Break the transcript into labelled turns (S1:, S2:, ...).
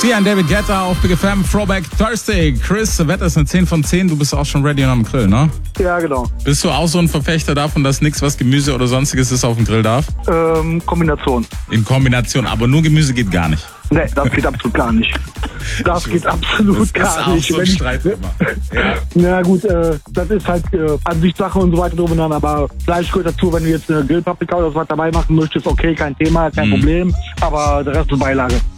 S1: Sia und David Guetta auf Big FM, Throwback Thursday. Chris, Wetter ist eine 10 von 10, du bist auch schon ready und am Grill, ne?
S2: Ja, genau.
S1: Bist du auch so ein Verfechter davon, dass nichts, was Gemüse oder sonstiges ist, auf dem Grill darf?
S2: Kombination.
S1: In Kombination, aber nur Gemüse geht gar nicht.
S2: Nee, das geht absolut gar nicht. Das geht absolut gar nicht.
S1: Das ist auch so ein Streitthema. Ja.
S2: Na gut, das ist halt Ansichtssache und so weiter drum und dran, aber Fleisch gehört dazu, wenn du jetzt eine Grillpaprika oder was dabei machen möchtest, okay, kein Thema, kein Problem, aber der Rest ist Beilage.